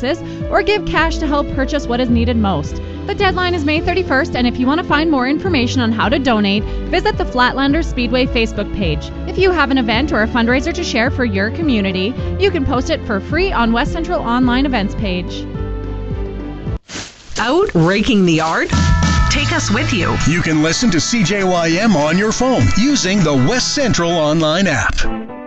taxes, or give cash to help purchase what is needed most. The deadline is May 31st, and if you want to find more information on how to donate, visit the Flatlander Speedway Facebook page. If you have an event or a fundraiser to share for your community, you can post it for free on West Central Online Events page. Out raking the yard? Take us with you. You can listen to CJYM on your phone using the West Central Online app.